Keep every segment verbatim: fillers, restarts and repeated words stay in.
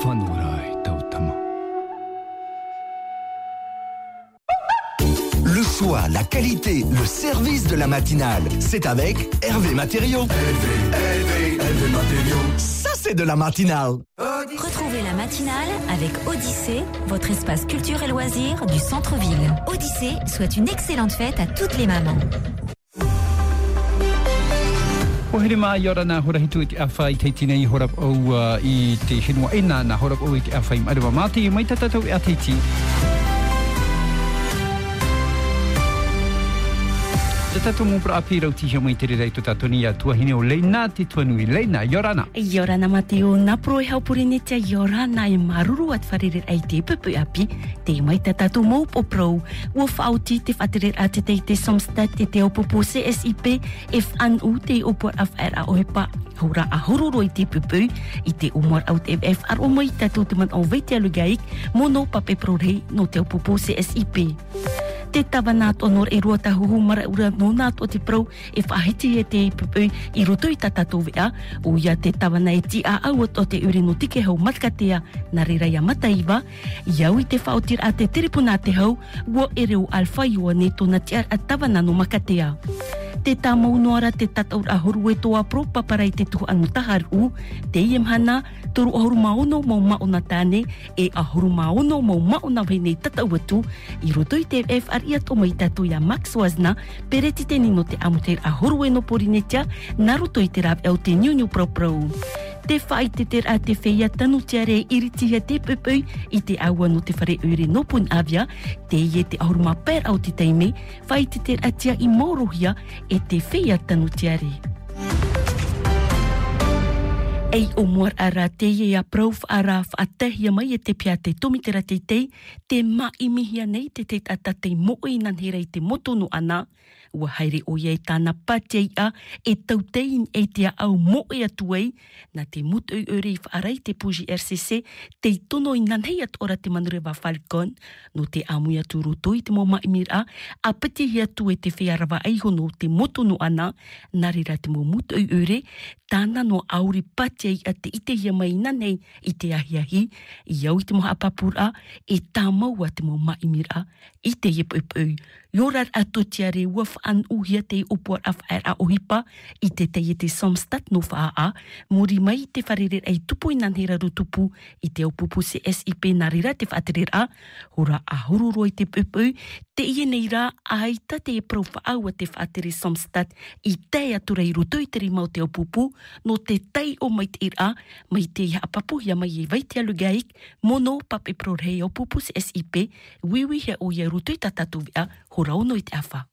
Whanurai tautama. Le choix, la qualité, le service de la matinale, c'est avec Hervé Matériaux. Hervé, Hervé, Hervé Matériaux. Ça, c'est de la matinale. Retrouvez la matinale avec Odyssée, votre espace culture et loisirs du centre-ville. Odyssée souhaite une excellente fête à toutes les mamans. O hele ma yora na hora hitu te afa I teiti nei hora o I te hinua ena na hora o I te afa I marewa mate mai tatatau e a teiti. Te tatu mo pra api rau tihia mai tere rei to tatoni a tua hine o leina te tuanui leina Yorana. Yorana Mateo na pro e haupuri ne te Yorana e maruru at wharere ai te pupu api te mai te tatu mo po pro ua whauti te whatere a te te te somstat te te opopo C S I P if an u te opo af er a oepa hura a hururo I te pupu I te umar au te F ar o mai tatu te man o veite alugaik mono pape pro rei no te opopo C S I P. Te tawa nāt onor e rua tahuhu mara ura no nāt o te prau e whahiti e te pupu I roto I tatato wea o ia te tawa na e ti a auat o te ure no tike hau matkatea na rera ia mataiwa iau I te whaotir a te teripuna te hau ua e reo alfa iua ne tona tiar a tawa na no makatea. Te tamau noara te tataur a horu e toa pro paparai te tuhu anu tahar u, te iem hana, toru ahoru maono mau maona tāne, e ahoru maono mau maona wene tatau atu, I roto I te F R I ato mai tatu ia Max Wazna, pereti te nino te amuter ahoru e no porinetia, na roto I te rap el te niu pro pro. Te whai te ter a te whea tanu tiare iritiha te pupui I te aua no te whare ure no pun avia, te ie te ahuruma per au te teime, whai te ter a tia I morohia e te whea tanu tiare. Ei o moar ara te ie a prof ara whaatahia mai e te pia te tomitera te te, te maimihia nei te te tata te moe nanhera I te motono ana, ua haere o iei tāna patia a e tautein e te au moe atuei na te mutu ure I whaarai te puji R C C te tono I nanhei at ora te manurewa Falcon no te amui atu roto I te mo maimira a piti hi atu e te whiarawa aihono te motono ana narira te mo mutu ure tāna no auri patia a te ite hia mai nanei I te ahiahi iau I te moha apapura e tā maua te mo maimira I te iepuipui Yorar atu tiare waf an uhia te opor af er a ohipa I te te te somstat no wha a muri mai te wharerer ai tupu I nanhera rutupu I te opupu C S I P narira te whaterer a hora a hororo I te pupu te ie nei rā aita te e profa au a te whatere somstat I te aturei rutu I te rimau te opupu no te tei o mai te ira mai te ia apapu hia mai e vaiti alugaik mono pape prorhei opupu C S I P wiwi hea o ia rutu I tatatu vea Horauno I te awha.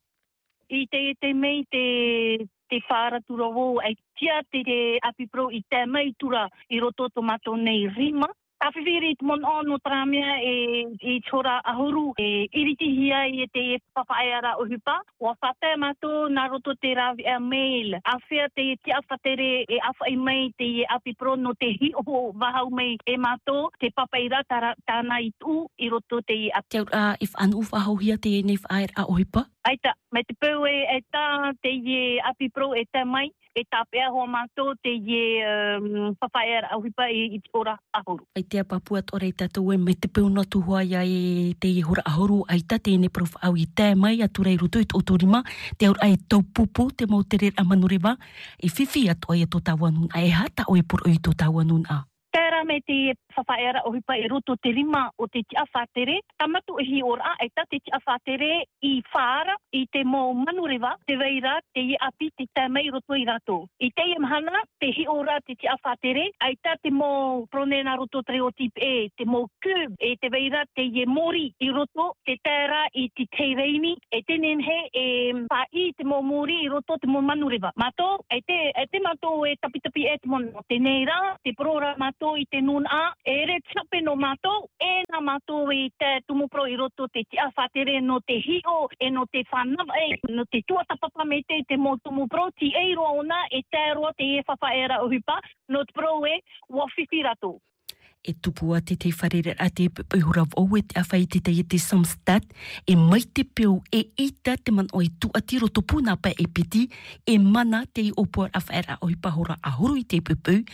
I te te mei te te whara tura wō ai tia te te apipro I te mei tura I roto tomato nei rima. Tawhiwhiri te mon ono tramia e, e chora ahuru e iritihia I te whawhaiara o hipa. Wa whate mato na roto te rawi a mail. Awhia te te awhatere e awhai mai te apipro no te hi o wahau mai e mato te papaira tāna I tu I roto te apipro. Te ura if anu whahau hia te nei whaera o hipa? Aita, me te pau e, e tā te ie apipro e te mai. E tāpea hoa mātou te ie um, whawhaiara au hipa I, I te ora ahuru. Ai te apapua to rei tātou e me te pau no tuhua ia e te ie hora ahuru ai ta te ne prof au I te mai atu rei rutu I te otorima te aur ai tau pupu te mau te rera manurewa e whiwhi atu ai to tawanun a e hata o e por oi to tawanun a. Tērā me te whawhaiara o hipa e roto te rima o te tia whātere. Tamatu e hi ora e ta te tia whātere I whāra I te mō manurewa, te weira, te i api, te tāmei roto I rato. I te imhana, te hi ora te tia whātere, ai ta te mō pronena roto treotip e, te mō cube, e te weira, te i mori I roto, te tērā I te teireini, e tenen he e whai te mō mori I roto te mō manurewa. Mato, e te, e te mato e tapitapi e te mono. Te neira, te prora mato I te nun a, e re tsape no mato, e na mato I te tumupro I roto te tia whātere no te hio, e no te whanawa, e no te tuatapapa me te te mō tumupro, ti e roa ona, e te roa te e whawhaera o hipa, no te pro e, wawhiwhi rato. E tupu a te te wharere a te pepehura au e te awhai te te te samstat, e mai te peo e ita te man o e tu atiro topuna pa e piti, e mana te i opua a whaera o i pahora a huru I te pepe,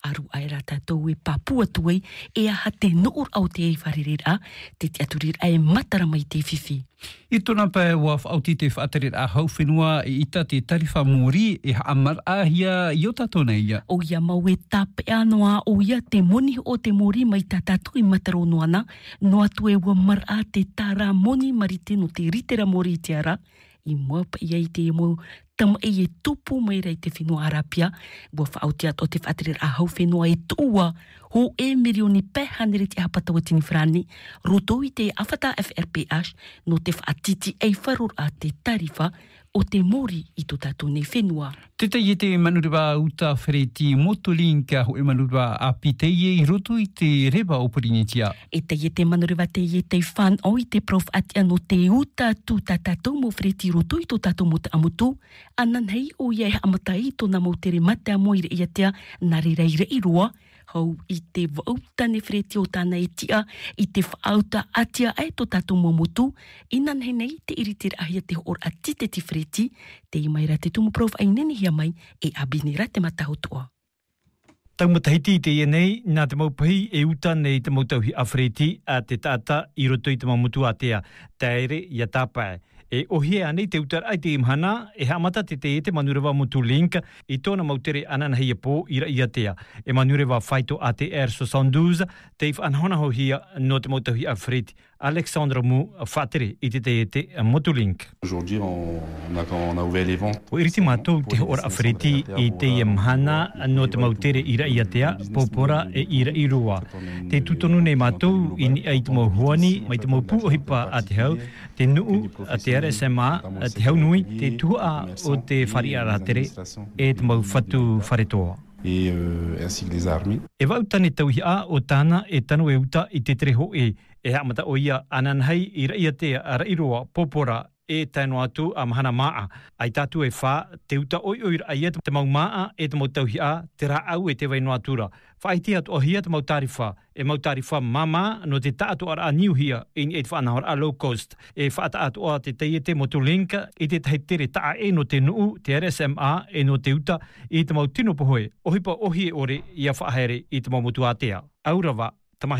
Aru ai rā tātou e Papua tuai e aha te noor au te ei wharirera te te aturir ai matara mai te whiwhi. I tōna pai wa whauti te whaatarir a hau whenua i ita te tariwha mōri e haamar ahia i o tātona ia. O ia mau e tape anoa o ia te moni o te mōri mai tā tātou i mataro noana, no atu e wa mar a te tāra moni marite no te ritera mōri te ara, i mua pa ia i te mo tama e e tupu mai rei te whenua Arapia, bua whaauti at o te whaatirir a hau whenua e tua, ho e mirioni pehanere te hapatawa tini whrani, roto i te awhata F R P H, no te whaatiti e wharur a te tarifa o te mori i tō tātou nei whenua. Te tei e te manuriwa uta whereti motolinka ho e manuriwa a pitei e roto i te rewa o Porinetia. E tei e te manuriwa te i te whan o i te prof atia no te uta tu tā tātou mo whereti roto i tō tātou mo te amutu, anan hei o ia e amata i tōna mo tere mate a mo i rei atia nari rei rei roa, hau i te wauta ne whereti o tāna e tia, i te whaauta atia ai tō tātou mo motu, inan hei nei te iritere ahia te hor atite te whereti, te i mai ra te tumu prof ai nene hia mai e abini ra te matahotua. Tau matahiti te ia nei, nā te maupahi e uta nei te mautauhi a whereti a te tata i roto i te mamutu a tea, taere i a tāpae. E ohie anei te utar ai te imhana, e hamata te te e te manurewa mutu link, i tōna mautere anana hei pō ira i atea. E manurewa whaito A T R soixante-douze, te if anhona ho hia no te mautauhi a whereti. Alexandre Mou whaatere i te te e te mutu link. Aujourd'hui, on a, on a ouvert les ventes. O iriti mātou te ora a whereti i te imhana no te mautere ira i atea, pōpora e ira i rua. Te tutonu nei mātou i ni ai te mau huani, mai te mau pu ohipa a te hau, te nuu a te R S M A, te hau nui, te tua o te whari a ratere, e te mau whatu wharetoa. Et euh, ainsi que les armées. E wau tane tauhi a o tāna e tanu e uta i te tere ho e, e hamata o ia ananhai i rai a te a rairoa popora e tanu atu a mahana maa. Ai tātu e whā, te uta oi oi rai te mau maa e te mau tauhi a, te rā au e te waino atura. Whaiti atu o hia te mau tarifa, e mau tarifa mama no te tātu ara a niu hia, e ni e te whanahor a low cost. E whaata atu o te teiete motu linka, i te taitere taa e no te nuu, te R S M A, e no te uta, i te mau tino pohoe. Ohipa ohi e ore i a whaahere i te mau motu atea. Aurawa.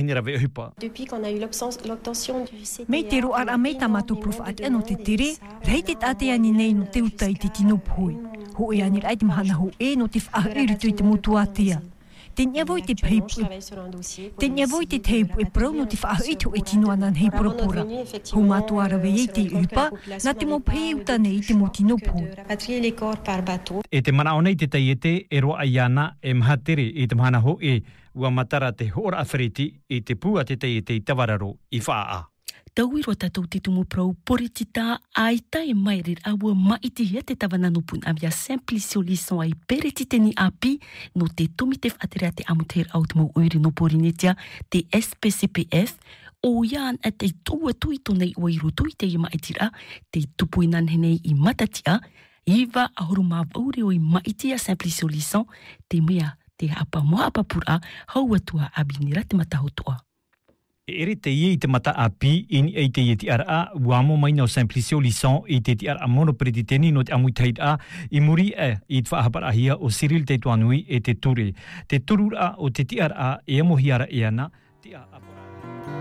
Depuis qu'on a eu l'obtention du C T A, mei te ro ara mei tamatu prof atia no te tere, rei te tātea ni nei no te uta i te tino pohoi. Ho e anir ai te mahana ho e no te whaahiri tu i te motu atea. Te nia voi te peipu, te nia voi te teipu e prau no te whaahiri e tino anan hei puropura. Ho mātu ara wei te upa, nā te mo pei uta nei te mo tino pohoi. E te mana o nei te teiete e roa aiana e mahatere i te mahana ho e, ua matara te hora a whereti i te pua te tei te tawararo i whaa. Tau i roa tātou te tumu prau poritita ai tae mairir a ua maiti hea te tawanano pun avia Simplisolison ai peretite ni api no te tomi te whaterea te amuter au te mau oiri no Porinetia te S P C P F o ian a te tua tui tonei ua i roto i te i maitira te tupu inan henei i matatia iwa ahoru mawauri o i maitia Simplisolison te mea te hapa moa apapura hau atua abinira te matahotoa. E ere te ie i te mata api ini ei te ie ti ara a wamo mai no Simplisolison i te ti ara mono prediteni no te amuitaid a i muri e i te whaahaparahia o Cyril te tuanui e te ture. Te turura o te ti ara a e amohi ara e ana ti a